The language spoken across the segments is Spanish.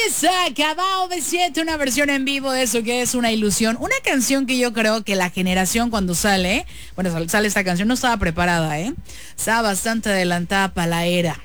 Se acabó, me siento una versión en vivo de eso que es una ilusión. Una canción que yo creo que la generación cuando sale, bueno, sale esta canción, no estaba preparada, estaba bastante adelantada para la era.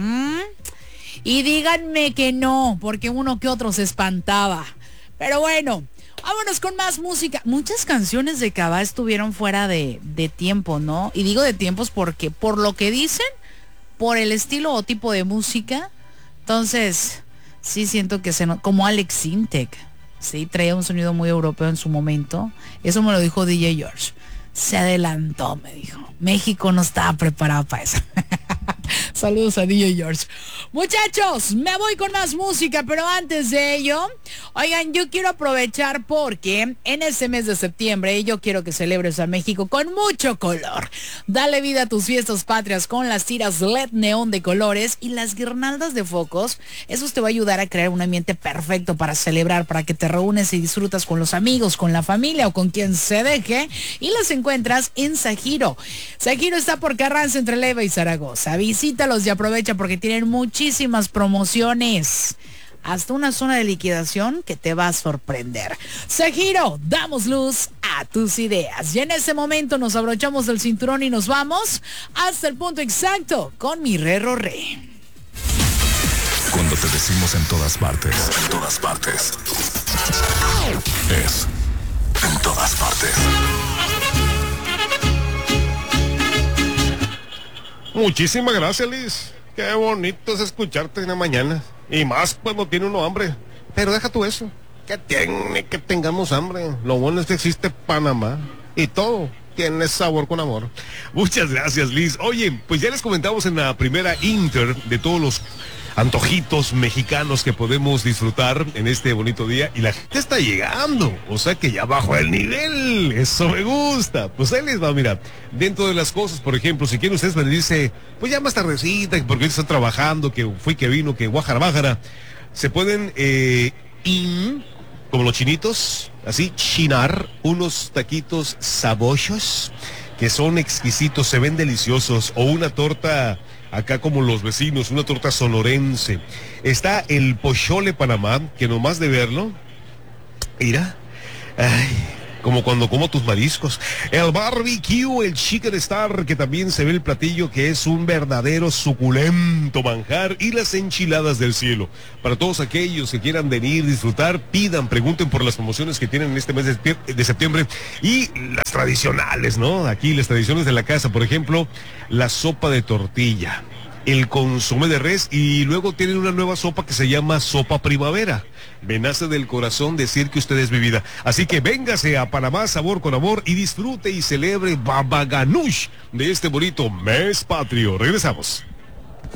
Y díganme que no, porque uno que otro se espantaba. Pero bueno, vámonos con más música. Muchas canciones de Cabá estuvieron fuera de tiempo, ¿no? Y digo de tiempos porque por lo que dicen, por el estilo o tipo de música, entonces sí siento que como Alex Sintek, sí, traía un sonido muy europeo en su momento. Eso me lo dijo DJ George. Se adelantó, me dijo. México no estaba preparado para eso. Saludos a DJ George. Muchachos, me voy con más música, pero antes de ello, oigan, yo quiero aprovechar porque en este mes de septiembre yo quiero que celebres a México con mucho color. Dale vida a tus fiestas patrias con las tiras LED neón de colores y las guirnaldas de focos. Eso te va a ayudar a crear un ambiente perfecto para celebrar, para que te reúnes y disfrutas con los amigos, con la familia o con quien se deje. Y las encuentras en Sajiro. Sajiro está por Carranza entre Leva y Zaragoza. Visítalos y aprovecha porque tienen muchísimas promociones. Hasta una zona de liquidación que te va a sorprender. Sajiro, damos luz a tus ideas. Y en ese momento nos abrochamos el cinturón y nos vamos hasta el punto exacto con mi Re. Cuando te decimos en todas partes, es en todas partes. Muchísimas gracias, Liz. Qué bonito es escucharte en la mañana. Y más cuando tiene uno hambre. Pero deja tú eso. Que tiene que tengamos hambre. Lo bueno es que existe Panamá. Y todo tiene sabor con amor. Muchas gracias, Liz. Oye, pues ya les comentamos en la primera Inter de todos los antojitos mexicanos que podemos disfrutar en este bonito día, y la gente está llegando, o sea que ya bajó el nivel. Eso me gusta. Pues ahí les va, mira, dentro de las cosas, por ejemplo, si quieren ustedes venirse pues ya más tardecita, porque están trabajando, que fui, que vino, que guajara, se pueden como los chinitos, así, chinar unos taquitos sabochos que son exquisitos, se ven deliciosos, o una torta acá como los vecinos, una torta sonorense. Está el Pochole Panamá, que nomás de verlo, mira, ay, como cuando como tus mariscos. El barbecue, el Chicken Star, que también se ve el platillo, que es un verdadero suculento manjar, y las enchiladas del cielo. Para todos aquellos que quieran venir, disfrutar, pidan, pregunten por las promociones que tienen en este mes de septiembre, y las tradicionales, ¿no? Aquí las tradiciones de la casa, por ejemplo, la sopa de tortilla, el consomé de res, y luego tienen una nueva sopa que se llama sopa primavera. Me nace del corazón decir que usted es mi vida. Así que véngase a Panamá, sabor con amor, y disfrute y celebre Baba Ganoush de este bonito mes patrio. Regresamos.